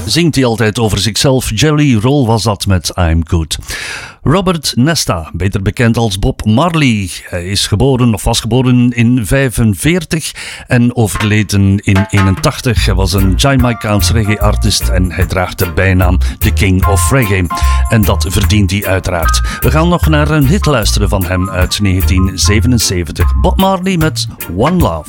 zingt hij altijd over zichzelf. Jelly Roll was dat met I'm Good. Robert Nesta, beter bekend als Bob Marley. Hij is geboren of was geboren in 45 en overleden in 81. Hij was een Jamaicaans reggae-artist en hij draagt de bijnaam The King of Reggae. En dat verdient hij uiteraard. We gaan nog naar een hit luisteren van hem uit 1977. Bob Marley met One Love.